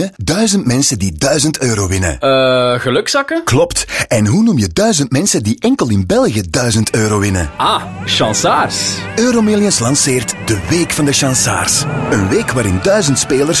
je 1000 mensen die €1000 winnen. Gelukzakken? Klopt. En hoe noem je 1000 mensen die enkel in België €1000 winnen? Ah, chansaars. Euromillions lanceert de Week van de Chansaars. Een week waarin 1000 spelers